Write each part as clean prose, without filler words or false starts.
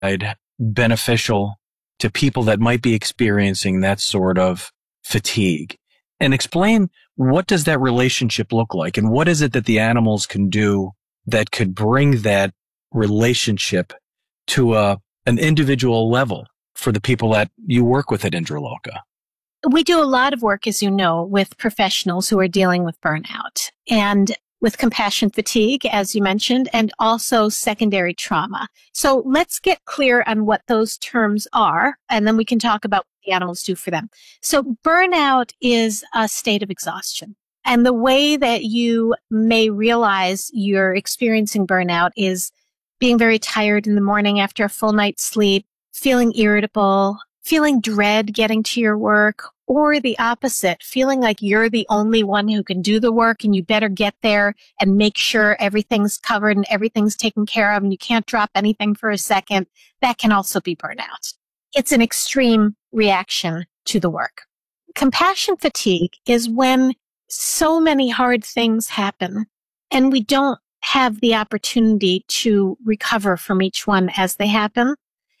beneficial to people that might be experiencing that sort of fatigue? And explain, what does that relationship look like? And what is it that the animals can do that could bring that relationship to an individual level for the people that you work with at Indraloka? We do a lot of work, as you know, with professionals who are dealing with burnout and with compassion fatigue, as you mentioned, and also secondary trauma. So let's get clear on what those terms are, and then we can talk about what the animals do for them. So burnout is a state of exhaustion. And the way that you may realize you're experiencing burnout is being very tired in the morning after a full night's sleep, feeling irritable, feeling dread getting to your work, or the opposite, feeling like you're the only one who can do the work and you better get there and make sure everything's covered and everything's taken care of and you can't drop anything for a second. That can also be burnout. It's an extreme reaction to the work. Compassion fatigue is when so many hard things happen and we don't have the opportunity to recover from each one as they happen.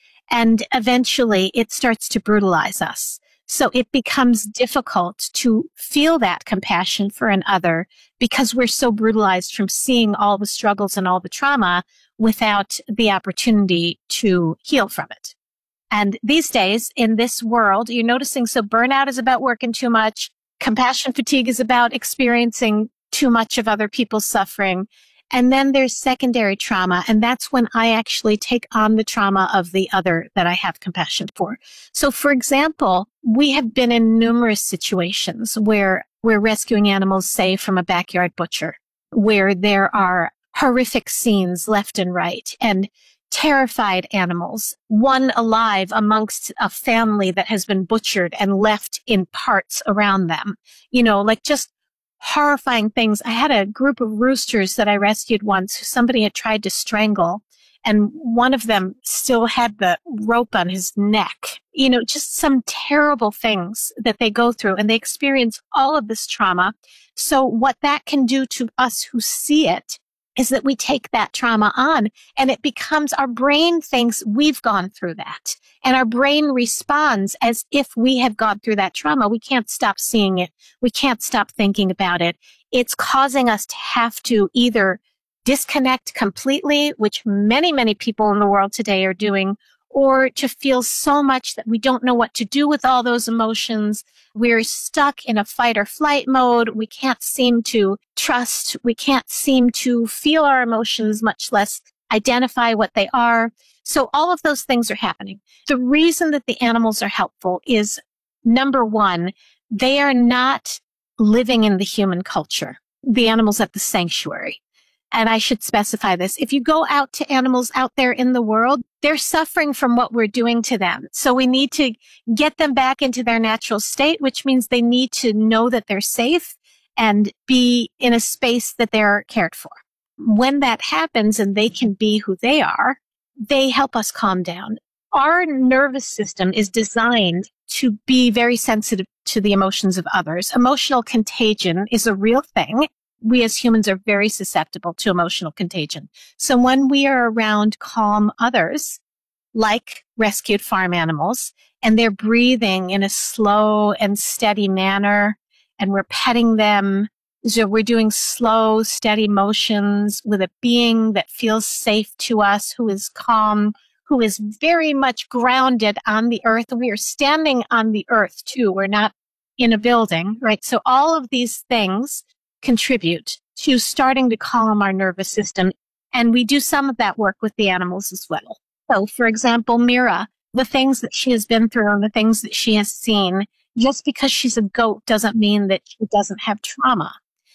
And eventually it starts to brutalize us. So it becomes difficult to feel that compassion for another because we're so brutalized from seeing all the struggles and all the trauma without the opportunity to heal from it. And these days in this world, you're noticing, so burnout is about working too much. Compassion fatigue is about experiencing too much of other people's suffering. And then there's secondary trauma. And that's when I actually take on the trauma of the other that I have compassion for. So for example, we have been in numerous situations where we're rescuing animals, say, from a backyard butcher, where there are horrific scenes left and right and terrified animals, one alive amongst a family that has been butchered and left in parts around them, like just horrifying things. I had a group of roosters that I rescued once who somebody had tried to strangle, and one of them still had the rope on his neck. Just some terrible things that they go through, and they experience all of this trauma. So what that can do to us who see it is that we take that trauma on, and it becomes, our brain thinks we've gone through that. And our brain responds as if we have gone through that trauma. We can't stop seeing it. We can't stop thinking about it. It's causing us to have to either disconnect completely, which many, many people in the world today are doing, or to feel so much that we don't know what to do with all those emotions. We're stuck in a fight or flight mode. We can't seem to trust. We can't seem to feel our emotions, much less identify what they are. So all of those things are happening. The reason that the animals are helpful is, number one, they are not living in the human culture, the animals at the sanctuary. And I should specify this. If you go out to animals out there in the world, they're suffering from what we're doing to them. So we need to get them back into their natural state, which means they need to know that they're safe and be in a space that they're cared for. When that happens and they can be who they are, they help us calm down. Our nervous system is designed to be very sensitive to the emotions of others. Emotional contagion is a real thing. We as humans are very susceptible to emotional contagion. So when we are around calm others, like rescued farm animals, and they're breathing in a slow and steady manner, and we're petting them, so we're doing slow, steady motions with a being that feels safe to us, who is calm, who is very much grounded on the earth. We are standing on the earth too. We're not in a building, right? So all of these things contribute to starting to calm our nervous system. And we do some of that work with the animals as well. So, for example, Mira, the things that she has been through and the things that she has seen, just because she's a goat doesn't mean that she doesn't have trauma.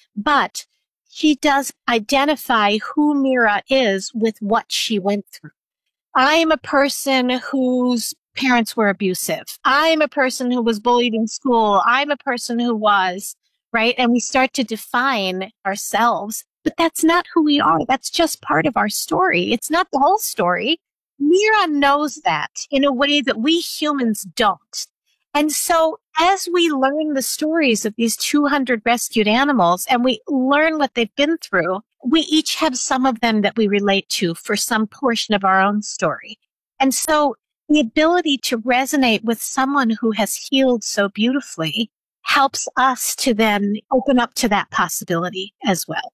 But she does identify who Mira is with what she went through. I'm a person whose parents were abusive. I'm a person who was bullied in school. I'm a person who was, right? And we start to define ourselves, but that's not who we are. That's just part of our story. It's not the whole story. Mira knows that in a way that we humans don't. And so as we learn the stories of these 200 rescued animals and we learn what they've been through, we each have some of them that we relate to for some portion of our own story. And so the ability to resonate with someone who has healed so beautifully helps us to then open up to that possibility as well.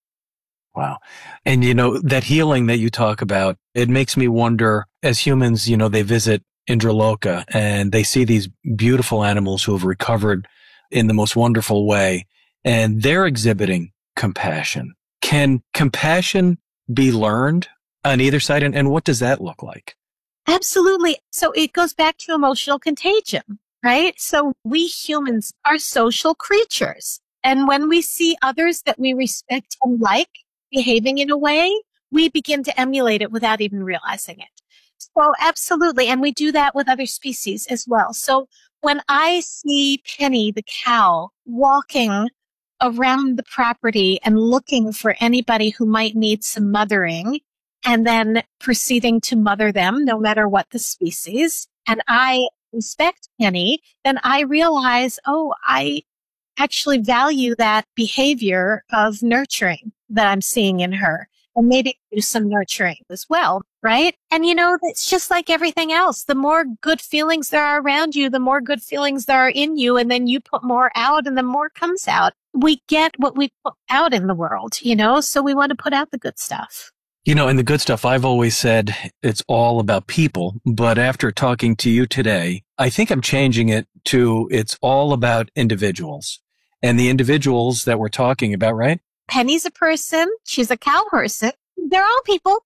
Wow. And, that healing that you talk about, it makes me wonder, as humans, they visit Indraloka and they see these beautiful animals who have recovered in the most wonderful way, and they're exhibiting compassion. Can compassion be learned on either side? And what does that look like? Absolutely. So it goes back to emotional contagion, right? So we humans are social creatures. And when we see others that we respect and like behaving in a way, we begin to emulate it without even realizing it. So absolutely. And we do that with other species as well. So when I see Penny, the cow, walking around the property and looking for anybody who might need some mothering and then proceeding to mother them, no matter what the species, and I respect Penny, then I realize, I actually value that behavior of nurturing that I'm seeing in her. And maybe do some nurturing as well, right? And it's just like everything else. The more good feelings there are around you, the more good feelings there are in you. And then you put more out and the more comes out. We get what we put out in the world, so we want to put out the good stuff. And the good stuff, I've always said it's all about people. But after talking to you today, I think I'm changing it to it's all about individuals. And the individuals that we're talking about, right? Penny's a person. She's a cow person. They're all people.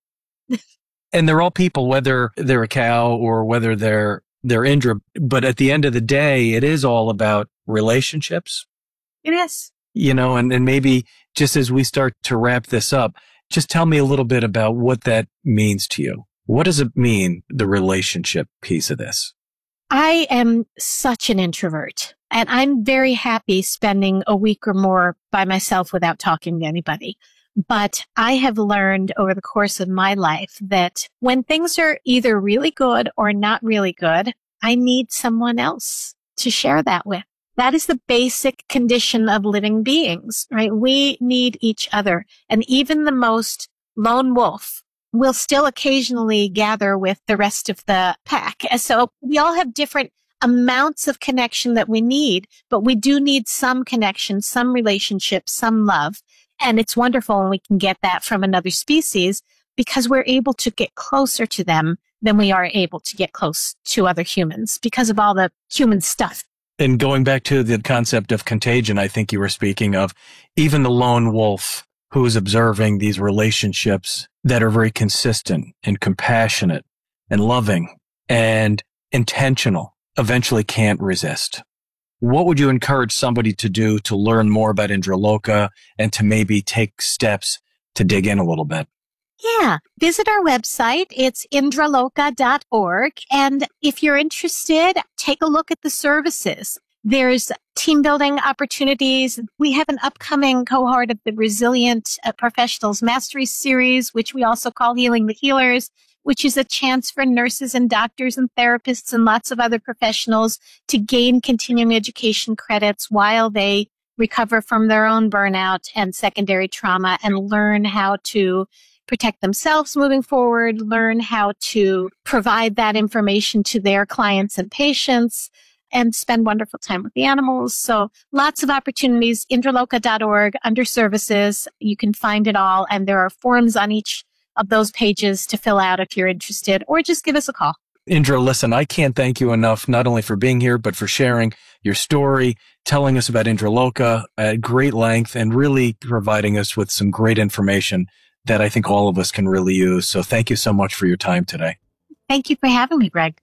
And they're all people, whether they're a cow or whether they're Indra. But at the end of the day, it is all about relationships. It is. And maybe just as we start to wrap this up, just tell me a little bit about what that means to you. What does it mean, the relationship piece of this? I am such an introvert, and I'm very happy spending a week or more by myself without talking to anybody. But I have learned over the course of my life that when things are either really good or not really good, I need someone else to share that with. That is the basic condition of living beings, right? We need each other. And even the most lone wolf will still occasionally gather with the rest of the pack. So we all have different amounts of connection that we need, but we do need some connection, some relationship, some love. And it's wonderful when we can get that from another species because we're able to get closer to them than we are able to get close to other humans because of all the human stuff. And going back to the concept of contagion, I think you were speaking of even the lone wolf who's observing these relationships that are very consistent and compassionate and loving and intentional eventually can't resist. What would you encourage somebody to do to learn more about Indraloka and to maybe take steps to dig in a little bit? Yeah, visit our website. It's indraloka.org. And if you're interested, take a look at the services. There's team building opportunities. We have an upcoming cohort of the Resilient Professionals Mastery Series, which we also call Healing the Healers, which is a chance for nurses and doctors and therapists and lots of other professionals to gain continuing education credits while they recover from their own burnout and secondary trauma and learn how to protect themselves moving forward, learn how to provide that information to their clients and patients, and spend wonderful time with the animals. So lots of opportunities, indraloka.org, under services. You can find it all. And there are forms on each of those pages to fill out if you're interested, or just give us a call. Indra, listen, I can't thank you enough, not only for being here, but for sharing your story, telling us about Indraloka at great length, and really providing us with some great information that I think all of us can really use. So thank you so much for your time today. Thank you for having me, Greg.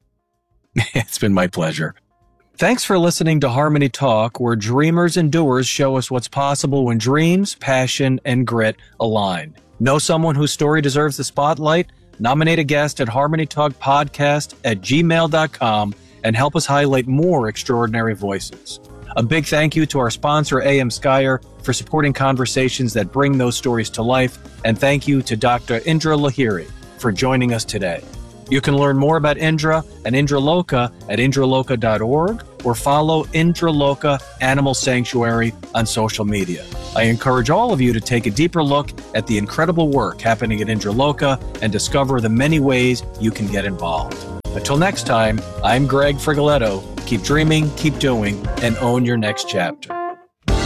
It's been my pleasure. Thanks for listening to Harmony Talk, where dreamers and doers show us what's possible when dreams, passion, and grit align. Know someone whose story deserves the spotlight? Nominate a guest at harmonytalkpodcast@gmail.com and help us highlight more extraordinary voices. A big thank you to our sponsor, AM Skyer, for supporting conversations that bring those stories to life. And thank you to Dr. Indra Lahiri for joining us today. You can learn more about Indra and Indraloka at indraloka.org or follow Indraloka Animal Sanctuary on social media. I encourage all of you to take a deeper look at the incredible work happening at Indra Loka and discover the many ways you can get involved. Until next time, I'm Greg Frigoletto. Keep dreaming, keep doing, and own your next chapter.